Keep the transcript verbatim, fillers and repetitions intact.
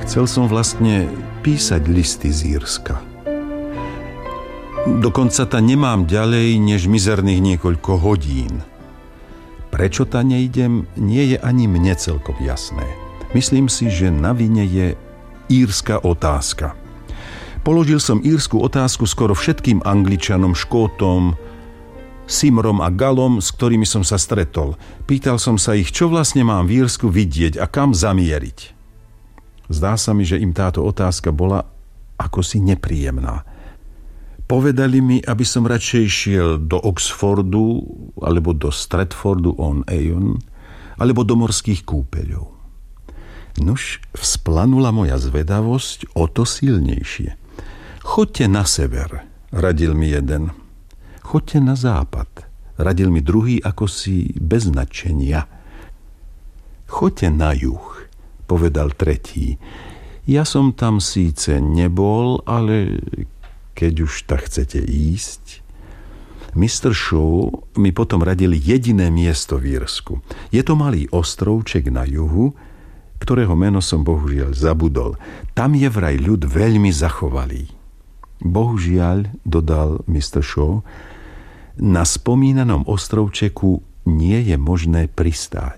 Chcel som vlastne písať listy z Írska. Dokonca ta nemám ďalej než mizerných niekoľko hodín. Prečo ta nejdem, nie je ani mne celkom jasné. Myslím si, že na vine je írska otázka. Položil som írsku otázku skoro všetkým Angličanom, Škótom, Simrom a Galom, s ktorými som sa stretol. Pýtal som sa ich, čo vlastne mám v Írsku vidieť a kam zamieriť. Zdá sa mi, že im táto otázka bola akosi nepríjemná. Povedali mi, aby som radšej šiel do Oxfordu, alebo do Stratfordu on Avon, alebo do morských kúpeľov. Nuž, vzplanula moja zvedavosť o to silnejšie. Choďte na sever, radil mi jeden. Choďte na západ, radil mi druhý akosi bez nadšenia. Choďte na juh, povedal tretí. Ja som tam síce nebol, ale keď už tak chcete ísť. mister Shaw mi potom radil jediné miesto v Írsku. Je to malý ostrovček na juhu, ktorého meno som bohužiaľ zabudol. Tam je vraj ľud veľmi zachovalý. Bohužiaľ, dodal mister Shaw, na spomínanom ostrovčeku nie je možné pristáť.